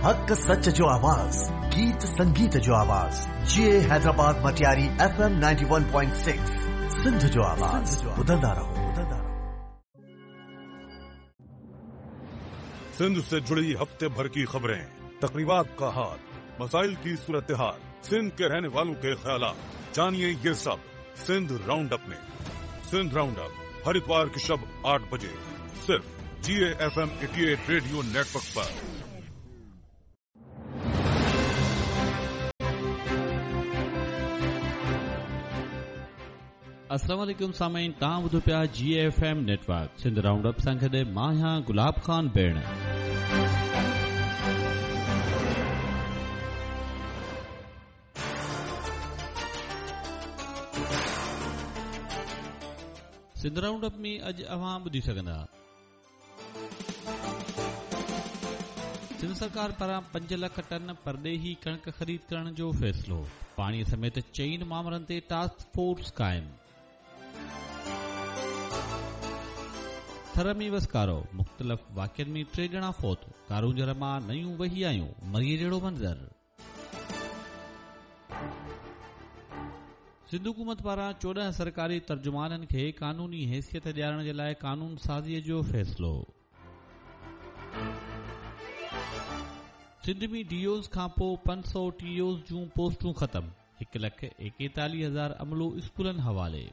हक सच जो आवाज, गीत संगीत जो आवाज, GA हैदराबाद मटियारी FM 91.6 सिंध जो आवाज, बुलंदा रहो। सिंध से जुड़ी हफ्ते भर की खबरें, तकरीबात का हाल, मसाइल की सूरत हाल, सिंध के रहने वालों के ख्यालात, जानिए ये सब सिंध राउंड अप में। सिंध राउंड अप हर इतवार की शब 8 बजे सिर्फ GA FM 88 रेडियो नेटवर्क पर। अस्सलाम वालेकुम सामीन, तव्हां ॿुधो पिया GA FM network Sindh round up सां गॾु मां आहियां गुलाब खान बेण। सिंध राउंड अप में अॼु अवां ॿुधी सघंदा। सिंध सरकार पारां 5 लख टन परदेही कणक ख़रीद करण जो फ़ैसिलो, पाणीअ समेत 4 मामलनि ते टास्क फोर्स क़ाइमु। थर में वसकारो, मुख़्तलिफ़ वाक़िअनि में 3 ॼणा फौत, कारूंजर मां नयूं वही आयूं, मरीअ जहिड़ो मंज़र। सिंध हुकूमत पारां 14 सरकारी तर्जुमाननि खे कानूनी हैसियत ॾियारण जे लाइ कानून साज़ीअ जो फ़ैसिलो। सिंध में DOs खां पोइ 500 TOs जूं पोस्टूं ख़तम, 1,41,000 अमलो स्कूलनि हवाले।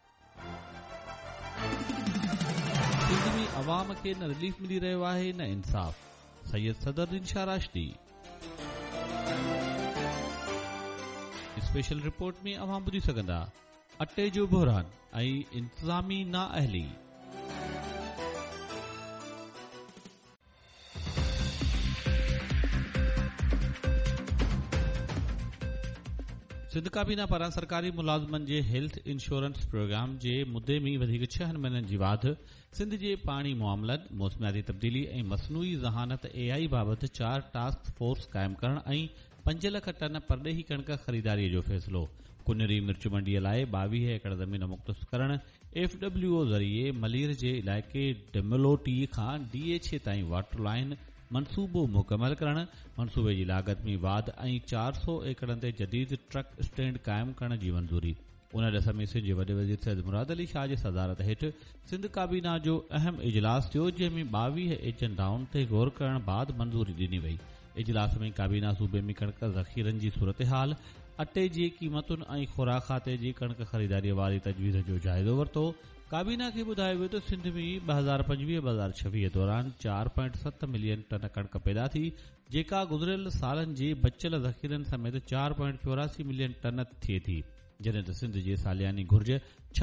सिंध में अवाम खे न रिलीफ मिली रहियो आहे न इंसाफ़, सैयद सदरुद्दीन शाह राशिदी। स्पेशल रिपोर्ट में अवां ॿुधी सघंदा, अटे जो बहरान ऐं इंतज़ामी नाअहली। सिंध काबीना पारां सरकारी मुलाज़िमनि जे हेल्थ इंश्योरेंस प्रोग्राम जे मुद्दे में वधीक 6 महीननि जी वाध, सिंध जे पाणी मामलनि, मौसमियाती तब्दीली ऐं मसनूई ज़हानत AI बाबति 4 टास्क फोर्स क़ाइमु करण ऐं 5 लख टन परदेही कणक ख़रीदारीअ जो फ़ैसिलो। कुनरी मिर्च मंडीअ लाइ 22 एकड़ ज़मीन मुख़्तस करण, FWO ज़रिए मलीर जे इलाइक़े डेमलोटी खां DH ताईं वाटर लाइन मनसूबो मुकमल करण, मनसूबे जी लागत में वाध ऐं 400 एकड़नि ते जदीद ट्रक स्टैंड क़ाइमु करण जी मंज़ूरी। उन ॾिस में सिंध जे वॾे वज़ीर सैयद मुराद अली शाह जे सदारत हेठि सिंध काबीना जो अहम इजलास थियो, जंहिं में 22 एजेंडाउनि ते गौर करण बाद मंज़ूरी ॾिनी वई। इजलास में काबीना सूबे में कणक ज़ख़ीरनि जी सूरत हाल, अटे जी क़ीमतुनि ऐं खुराक खाते जी कणक ख़रीदारीअ वारी तजवीज़ जो जाइज़ो वरितो। काबीना खे ॿुधायो वियो त सिंध में 2025-2026 दौरान 4.7 मिलियन टन कणक पैदा थी, जेका गुज़िरियल सालनि जे बचियल ज़ख़ीरनि समेत 4.84 मिलियन टन थिए थी, जॾहिं त सिंध जे सालियानी घुर्ज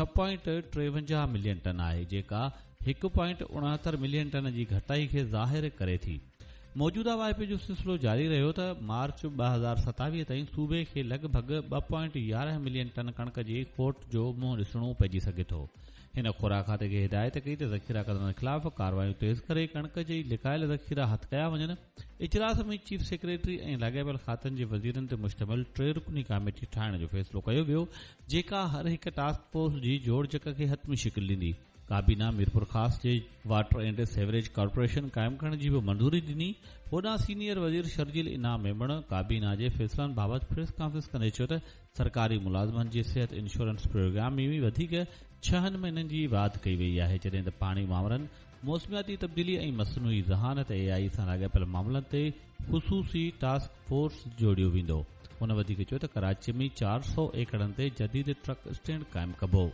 6.53 मिलियन टन आहे, जेका 1.69 मिलियन टन जी घटाई खे ज़ाहिर करे थी। मौजूदा वाइपे जो सिलसिलो जारी रहियो त मार्च 2027 ताईं सूबे खे लॻभॻि 2.11 मिलियन टन कणक जे खोट जो मुंहुं ॾिसणो पइजी सघे थो। हिन खुराक खाते खे हिदायत कई त ज़ख़ीरा कदनि ख़िलाफ़ कार्रवायूं तेज़ करे कणक जी लिकायल ज़ख़ीरा हथ कया वञनि। इजलास में चीफ सेक्रेटरी ऐं लाॻापियल खातनि जे वज़ीरनि ते मुश्तमिल 3 रुकनी कमेटी ठाहिण जो फ़ैसिलो कयो वियो, जेका हर हिक टास्क फोर्स जी जोड़जक खे हतमी शिकिल ॾींदी। काबीना मीरपुर ख़ास जे वाटर एंड सेवरेज कॉर्पोरेशन क़ाइमु करण जी बि मंज़ूरी ॾिनी। होॾां सीनियर वज़ीर शर्जील इनाम मेमण काबीना जे फ़ैसिलनि बाबति प्रेस कॉन्फ्रेंस कंदे चयो त सरकारी मुलाज़िमनि जे सिहत इंश्योरेंस प्रोग्राम में बि वधीक 6 महीननि जी वाध कई वई आहे, जॾहिं त पाणी मामलनि, मौसमियाती तब्दीली ऐं मसनूई ज़हानत AI सां लाॻापियल मामलनि ते ख़ुसूसी टास्क फोर्स जोड़ियो वेंदो। हुन वधीक चयो त कराची में 400 एकड़नि ते जदीद ट्रक स्टैंड क़ाइमु कबो।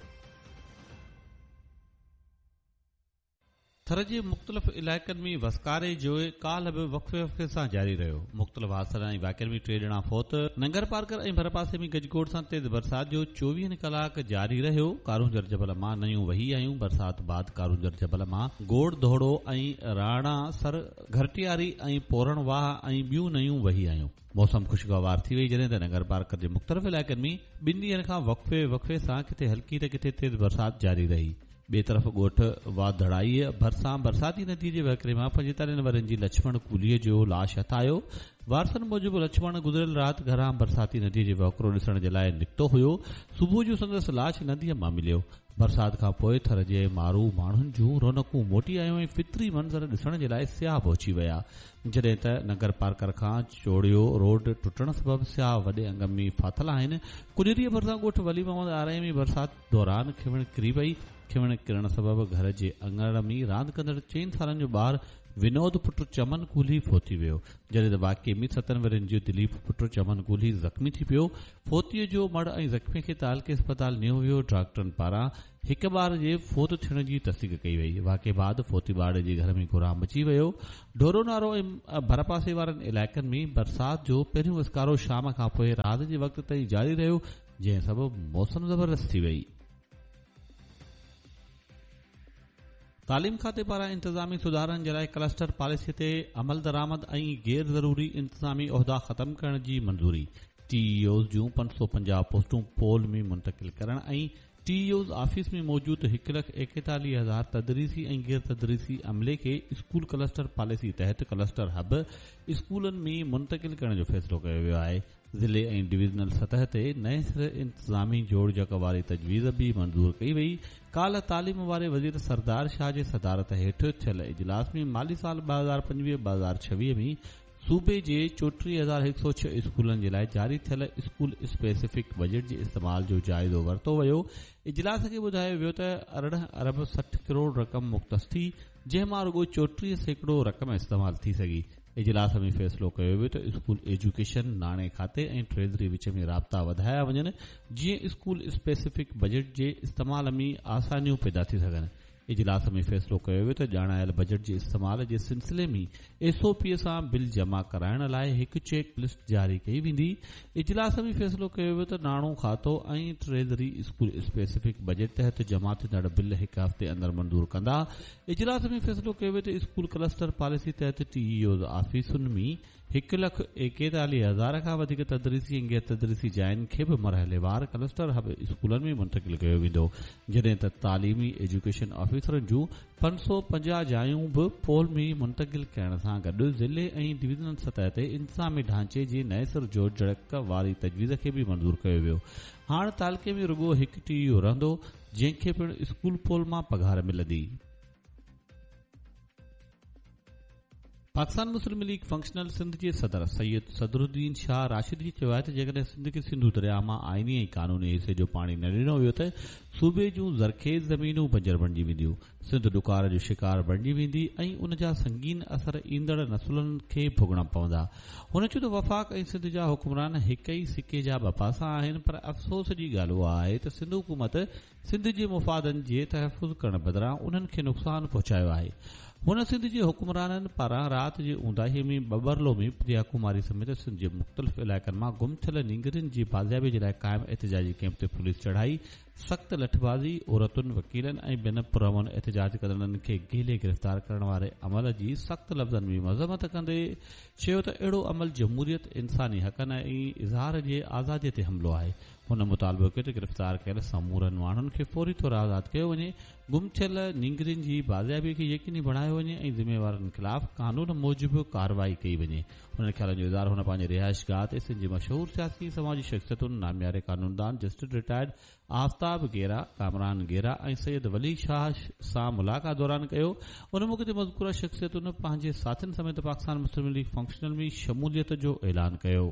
थर जे मुख़्तलिफ़ इलाइक़नि में वसकारे जो काल्ह बि वक़्फ़े सां जारी रहियो। मुख़्तलिफ़ हादसनि ऐं वाक़िअनि में 3 ॼणा फौत। नंगर पार्कर ऐं भरपासे में गजगोड़ सां तेज़ बरसात जो 24 कलाक जारी रहियो। कारूंजर जबल मां नयूं वही आयूं। बरसात बाद कारूंजर जबल मां गोड़ दोहड़ो ऐं राणा सर घरटियारी ऐं पोरण वाह ऐं ॿियूं नयूं वही आयूं। मौसम खुशगवार थी वई, जॾहिं त नगर पार्कर जे मुख़्तलिफ़ इलाइक़नि में 2 ॾींहनि खां वक़्फ़े सां किथे हल्की त किथे तेज़ बरसात जारी रही। ॿिए तरफ़ ॻोठ वाधड़ाईअ भरिसां बरसाती नदीअ जे वहकिरे मां 45 वरनि जी लक्ष्मण कूलीअ जो लाश हथायो। वारसनि मूजिबि लक्ष्मण गुज़िरियल राति घरां बरसाती नदीअ जो वहकिरो ॾिसण जे लाइ निकितो हुयो। सुबुह जो संदसि लाश नदीअ मां मिलियो। बरसाति खां पोइ थर जे मारू माण्हुनि जूं रौनकूं मोटी आयूं ऐं फितरी मंज़र ॾिसण जे लाइ सियाह पहुची विया। जॾहिं त नगर पार्कर खां चोड़ियो रोड टुटण सबबि सियाह वॾे अंग में फाथल आहिनि। कुजरीअ भरिसां ॻोठ वली मोहम्मद आरए में बरसाति दौरान खिवण किरी वई। खिवण किरण सबबि घर जे अंगण में रांदि कंदड़ 4 सालनि जो ॿारु विनोद पुट चमन कूली फोती वियो। जॾहिं त वाक़े में 7 वरनि जो दिलीप पुट चमन कूली ज़ख़्मी थी पियो। फोतीअ जो मड़ ऐं ज़ख़्मी खे तालके अस्पताल नियो वियो। डॉक्टरनि पारां हिक ॿार जे फोत थियण जी तस्दीक कई वई। वाक़े बाद फोती ॿार जे घर में घुराम मची वियो। ढोरो नारो ऐं भरपासे वारनि इलाइक़नि में बरसाति जो पहिरियों विस्कारो शाम खां पोइ राति जे वक़्त ताईं जारी रहियो, जंहिं सबबि मौसम ज़बरदस्त थी वई। तालीम खाते पारां इंतज़ामी सुधारनि जे लाइ क्लस्टर पॉलिसी ते अमल दरामद ऐं गैर ज़रूरी इंतज़ामी उहिदा ख़तम करण जी मंज़ूरी। टीईओज़ जूं 550 पोस्टूं पोल में मुंतक़िल करण ऐं टीईओज़ ऑफिस में मौजूद 1,41,000 तदरीसी ऐं गैर तदरीसी अमले खे स्कूल क्लस्टर पॉलिसी तहत क्लस्टर हब स्कूलनि में मुंतक़िल करण जो फ़ैसिलो कयो वियो आहे। ज़िले ऐं डिवीज़नल सतह ते नए सिरे इंतज़ामी जोड़जक वारी तजवीज़ बि मंज़ूर कई वई। काल्ह तालीम वारे वज़ीर सरदार शाह जे सदारत हेठि थियल इजलास में माली साल 2025-2026 में सूबे जे 34,106 स्कूलनि जे लाइ जारी थियल स्कूल स्पेसिफिक बजट जे इस्तेमाल जो जाइज़ो वरितो वियो। इजलास खे ॿुधायो वियो त 18 अरब 60 करोड़ रक़म मुख़्तस थी, जंहिं मां रुगो 34 सैकड़ो रक़म इस्तेमाल थी सघी। इजलास में फ़ैसिलो कयो वियो त स्कूल एजुकेशन नाणे खाते ऐं ट्रेज़री विच में राब्ता वधाया वञनि, जीअं स्कूल स्पेसिफिक बजट जे इस्तेमाल में आसानियूं पैदा थी सघनि। इजलास में फ़ैसिलो कयो वियो त ॼाणायल बजट जे इस्तेमाल जे सिलसिले में एसओपी सां बिल जमा कराइण लाइ हिकु चेक लिस्ट जारी कई वेंदी। इजलास में फ़ैसिलो कयो वियो त नाणो खातो ऐं ट्रेज़री स्कूल स्पेसिफिक बजट तहत जमा थींदड़ बिल हिकु हफ़्ते अंदर मंज़ूर कंदा। इजलास में फ़ैसिलो कयो वियो त स्कूल क्लस्टर पॉलिसी तहत टीईओ ऑफिसुनि में 1,41,000 खां वधीक तदरीसी ऐं गैर तदरीसी जायुनि खे बि मरहलेवार क्लस्टर हब स्कूलनि में मुंतक़िल कयो वेंदो, जॾहिं त तालीमी एजुकेशन ऑफिसरनि जूं 550 जायूं बि पोल में मुंतक़िल करण सां गॾु ज़िले ऐं डिवीज़नल सतह ते इंतज़ामी ढांचे जे नए सिर जोड़जक वारी तजवीज़ खे बि मंज़ूर कयो वियो। हाणे तालके में रुगो हिकु टीईओ रहंदो, जंहिंखे पिणु स्कूल पोल मां पघार मिलंदी। पाकिस्तान मुस्लिम लीग फंक्शनल सिंध जे सदर सैयद सदरुद्दीन शाह राशिद जी चयो आहे त जेकॾहिं सिंध खे सिंधु दरिया मां आइनी ऐं कानूनी हिसे जो पाणी न ॾिनो वियो त सूबे जूं ज़रखेज़ ज़मीनूं बंजर बणिजी वेंदियूं, सिंध ॾुकार जो शिकार बणिजी वेंदी ऐं उन जा संगीन असर ईंदड़ नसुलनि खे भुगणा पवंदा। हुन चयो त वफ़ाक़ ऐं सिंध जा हुक्मरान हिक ई सिके जा ॿ पासा आहिनि, पर अफ़सोस जी ॻाल्हि उहा आहे त सिंध हुकूमत सिंध जे मुफ़ादनि जे तहफ़ुज़ करण बदिरां उन्हनि खे नुक़सान पहुचायो आहे। हुन सिंध जे हुक्मराननि पारां राति जे ऊंदाहीअ में बबरलो में प्रियाकुमारी समेत सिंध जे मुख़्तलिफ़ इलाइक़नि मां गुम थियल नींगरियुनि जी बाज़ियाबी जे लाइ क़ाइमु एहतिजाजी कैंप ते पुलिस चढ़ाई, सख़्त लठबाज़ी, औरतुनि, वकीलनि ऐं ॿियनि पुरअमन एहतिजाज कंदड़नि खे गेले गिरफ़्तार करण वारे अमल जी सख़्त लफ़्ज़नि में मज़म्मत कंदे चयो त अहिड़ो अमल जमहूरियत, इंसानी हक़नि ऐं इज़हार जे आज़ादीअ ते हमिलो आहे। हुन मुतालबो कयो त गिरफ़्तार कयल समूरनि माण्हुनि खे फौरी तौर आज़ाद कयो वञे, गुम थियल नींगरियुनि जी बाज़ियाबी खे यकीनी बणायो वञे ऐं ज़िम्मेवारनि ख़िलाफ़ कानून मूजिबि कार्रवाई कई वञे। हुन ख़्यालनि जो इज़हार हुन पंहिंजे रिहाइशगाह ते सिंध जे मशहूर सियासी समाजी शख़्सियतुनि नामियारे कानूनदान जस्टिस रिटायर्ड आफ्ताब गेरा, कामरान गेरा ऐं सैयद वली शाह सां मुलाक़ात दौरान कयो। उन मौक़े ते मज़कूरा शख़्सियतुनि पंहिंजे साथियुनि समेत पाकिस्तान मुस्लिम लीग फंक्शनल में शमूलियत जो ऐलान कयो।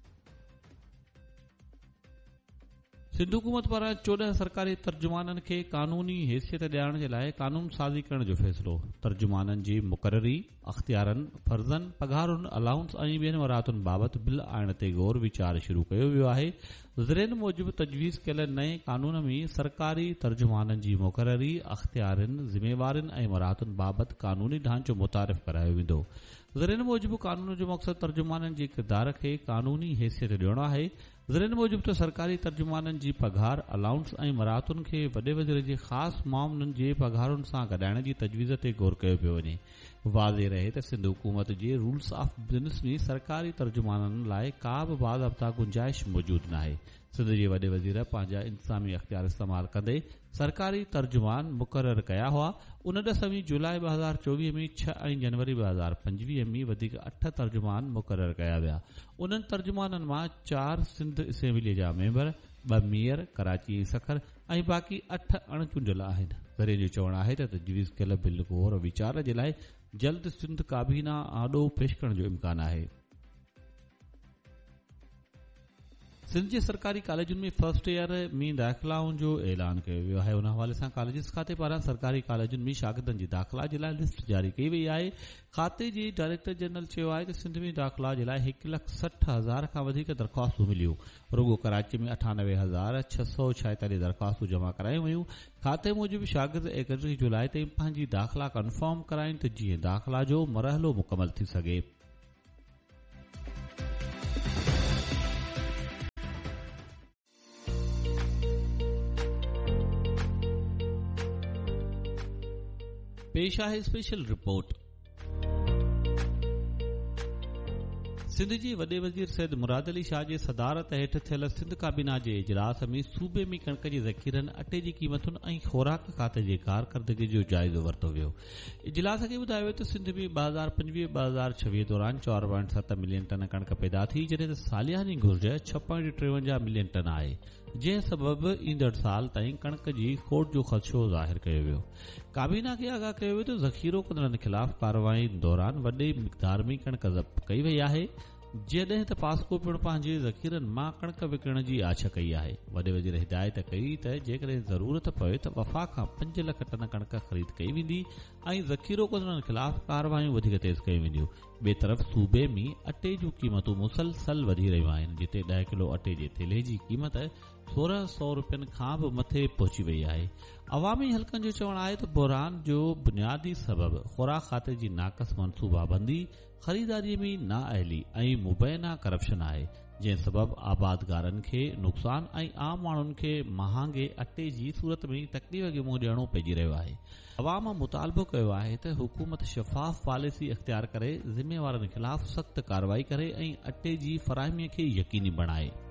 सिंध हुकूमत पारां 14 सरकारी तर्जुमाननि खे कानूनी हैसियत ॾियारण जे लाइ कानून साज़ी करण जो फ़ैसिलो। तर्जुमाननि जी मुक़ररी, अख़्तियारनि, फर्ज़नि, पघारुनि, अलाउंस ऐं ॿियनि वरातुनि बाबति बिल आणण ते गौर वीचार शुरू कयो वियो आहे। ज़रियनि मूजिबि तजवीज़ कयल नए कानून में सरकारी तर्जुमाननि जी मुक़ररी, अख़्तियारनि, ज़िम्मेवारनि ऐं वरातुनि बाबति कानूनी ढांचो मुतारिफ़ करायो वेंदो। ज़रियनि मूजिबि कानून जो मक़सदु तर्जुमाननि जे किरदार खे कानूनी हैसियत ॾियणो आहे। ज़रियनि मूजिबि त सरकारी तर्जुमाननि जी पघार, अलाउंस ऐं मरातुनि खे वॾे वज़ीर जे ख़ासि मामलनि जे पघारुनि सां गॾाइण जी तजवीज़ ते गौर कयो पियो वञे। वाज़े रहे त सिंध हुकूमत जे रूल्स ऑफ बिज़नेस में सरकारी तर्जुमाननि लाइ का बि बाज़ाब्ता गुंजाइश मौजूद नाहे। सिंध जे वॾे वज़ीर पंहिंजा इंतज़ामी अख़्तियार इस्तेमाल कंदे सरकारी तर्जुमान मुक़रर कया हुआ। उन 10 जुलाई 2024 में 6 ऐं जनवरी 2025 में वधीक 8 तर्जुमान मुक़रर कया विया। उन्हनि तर्जुमाननि मां 4 सिंध असेंबली जा मेंबर, 2 मेयर कराची सखर ऐं बाक़ी 8 अणचूंडियल आहिनि। ज़रिए जो चवणु आहे त तजवीज़ कयल बिल गौर वीचार जे लाइ जल्द सिंध काबीना आॾो पेश करण जो इम्कान आहे। सिंध जे सरकारी कॉलेजनि में फर्स्ट ईयर में दाख़िलाउनि जो ऐलान कयो वियो आहे। उन हवाले सां कॉलेजिस खाते पारां सरकारी कॉलेजनि में शागिर्दनि जी दाख़िला जे लाइ लिस्ट जारी कई वई आहे। खाते जे डायरेक्टर जनरल चयो आहे त सिंध में दाख़िला जे लाइ 1,60,000 खां वधीक दरख़्वास्तूं मिलियूं। रुगो कराची में 98,646 दरख़्वास्तूं जमा करायूं वयूं। खाते मूजिबि शागिर्द 31 जुलाई ताईं पंहिंजी दाख़िला कंफर्म कराइनि त जीअं दाख़िला जो मरहलो मुकमल थी सघे। पेश आहे स्पेशल रिपोर्ट। सिंध जे वॾे वज़ीर सैयद मुराद अली शाह जे सदारत हेठि थियल सिंध काबीना जे इजलास में सूबे में कणक जे ज़ख़ीरनि, अटे जी क़ीमतुनि ऐं खोराक खाते जे कारकर्दगी जो जाइज़ो वरितो वियो। इजलास खे ॿुधायो वियो त सिंध में 2025-2026 दौरान 4.7 मिलियन टन कणक पैदा थी, जॾहिं त सालियानी घुर्ज 6.53 मिलियन टन आहे, जंहिं सबबि ईंदड़ साल ताईं कणक जी खोट जो ख़दशो ज़ाहिर कयो वियो। काबीना खे आगाह कयो वियो त ज़ख़ीरो कंदड़नि ख़िलाफ़ कार्रवाई दौरान वॾे मिक़दार में कणक ज़ब्त कई वई आहे, जॾहिं त पास्को पिणु पंहिंजे ज़ख़ीरनि मां कणक विकिणण जी आछ कई आहे। वॾे वज़ीर हिदायत कई त जेकॾहिं ज़रूरत पवे त वफ़ा खां 5 लख टन कणक ख़रीद कई वेंदी ऐं ज़ख़ीरो कंदड़नि ख़िलाफ़ कार्रवायूं वधीक तेज़ कयूं वेंदियूं। ॿिए तरफ़ सूबे में अटे जूं क़ीमतूं मुसलसल वधी रहियूं आहिनि, जिते 10 किलो अटे जे थेले जी क़ीमत 1,600 रुपयनि खां बि मथे पहुची वई आहे। अवामी हल्कनि जो चवणु आहे त बहरान जो बुनियादी सबबु ख़ुराक खाते जी नाक़स मनसूबाबंदी, ख़रीदारीअ में नाअहली ऐं मुबैना करप्शन आहे, जंहिं सबबु आबादगारनि खे नुक़सान ऐं आम माण्हुनि खे महांगे अटे जी सूरत में तकलीफ़ खे मुंहुं ॾियणो पइजी रहियो आहे। अवाम मुतालबो कयो आहे त हुकूमत शफ़ाफ़ पॉलिसी इख़्तियार करे ज़िम्मेवारनि ख़िलाफ़ सख़्त कार्रवाई करे ऐं अटे जी फ़राहमीअ खे यकीनी बणाए।